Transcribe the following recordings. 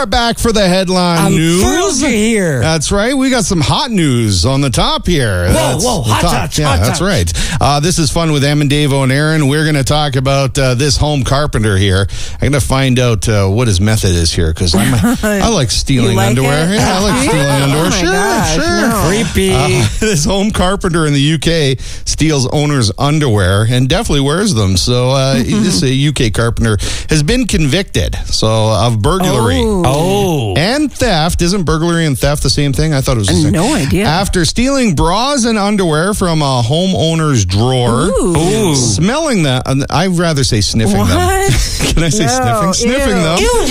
are back for the headline news. Thrilled you're here. That's right. We got some hot news on the top here. Whoa, hot touch. Yeah, that's right. This is Fun with Em and Dave and Aaron. We're going to talk about this home carpenter here. I'm going to find out what his method is here because I like stealing underwear. It? Yeah, I like stealing underwear. Oh my gosh, Sure. no. Creepy. This home carpenter in the UK steals owners' underwear and definitely wears them. So this UK carpenter has been convicted of burglary and theft. Isn't burglary and theft the same thing? I thought it was the same. No idea. After stealing bras and underwear from a homeowner's drawer, smelling them. I'd rather say sniffing them. Can I say sniffing? Sniffing them. Ew,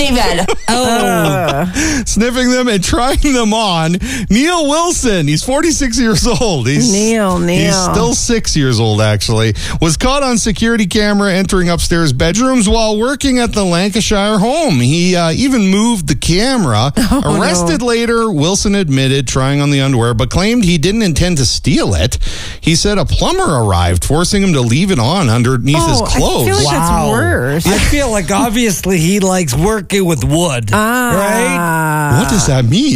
David. Sniffing them and trying them on. Neil Wilson, he's 46 years old. Neil. He's still 6 years old, actually. Was caught on security camera entering upstairs bedrooms while working at the Lancashire home. He even moved the camera. Arrested later, Wilson admitted trying on the underwear, but claimed he didn't intend to steal it. He said a plumber arrived, forcing him to leave it on underneath his clothes. I feel like that's worse. I feel like obviously he likes working with wood, right? What does that mean?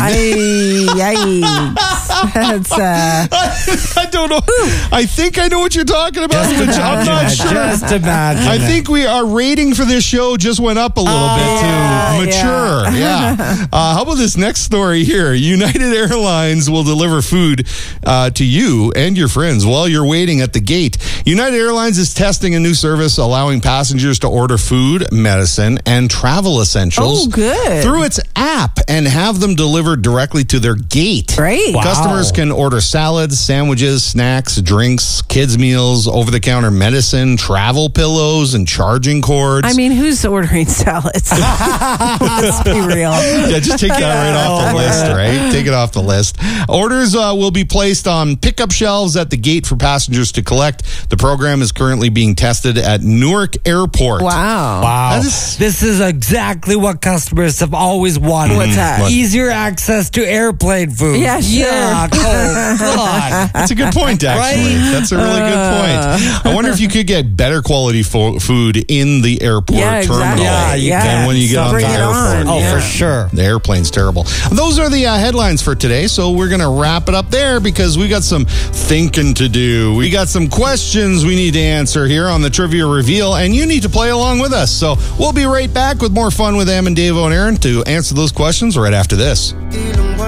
Yikes. That's, I don't know. I think I know what you're talking about, but I'm not sure. Just imagine. I think our rating for this show just went up a little bit to mature. Yeah. How about this next story here? United Airlines will deliver food to you and your friends while you're waiting at the gate. United Airlines is testing a new service allowing passengers to order food, medicine, and travel essentials through its app and have them delivered directly to their gate. Great. Customers can order salads, sandwiches, snacks, drinks, kids' meals, over-the-counter medicine, travel pillows, and charging cords. I mean, who's ordering salads? Let's be real. Yeah, just take that right off the list, right? Take it off the list. Orders will be placed on pickup shelves at the gate for passengers to collect. The program is currently being tested at Newark Airport. Wow. This is exactly what customers have always wanted. What's that? Easier access to airplane food. Yeah, sure. Yeah, oh, God. That's a good point, actually. Right? That's a really good point. I wonder if you could get better quality food in the airport terminal than when you get on the airport. For sure. The airplane's terrible. Those are the headlines for today, so we're going to wrap it up there because we got some thinking to do. We got some questions we need to answer here on the Trivia Reveal, and you need to play along with us. So we'll be right back with more fun with Em and Dave and Aaron to answer those questions right after this.